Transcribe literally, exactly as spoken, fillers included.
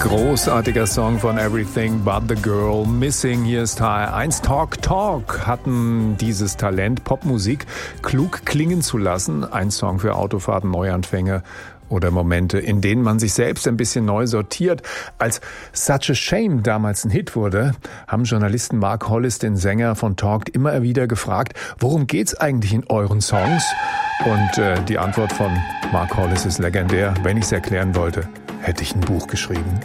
Großartiger Song von Everything But The Girl Missing. Hier ist H R eins Talk Talk. Hatten dieses Talent, Popmusik klug klingen zu lassen. Ein Song für Autofahrten, Neuanfänge oder Momente, in denen man sich selbst ein bisschen neu sortiert. Als Such a Shame damals ein Hit wurde, haben Journalisten Mark Hollis, den Sänger von Talked, immer wieder gefragt, worum geht's eigentlich in euren Songs? Und äh, die Antwort von Mark Hollis ist legendär. Wenn ich's erklären wollte, hätte ich ein Buch geschrieben.